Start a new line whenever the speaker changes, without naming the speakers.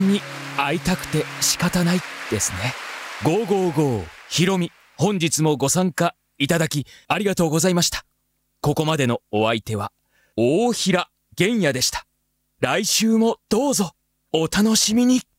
に会いたくて仕方ないですね。555ひろみ、本日もご参加いただきありがとうございました。ここまでのお相手は大平玄也でした。来週もどうぞお楽しみに。